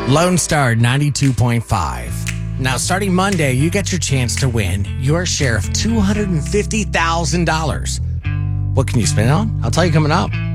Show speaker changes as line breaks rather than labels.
Lone Star 92.5. Now, starting Monday, you get your chance to win your share of $250,000. What can you spend it on? I'll tell you coming up.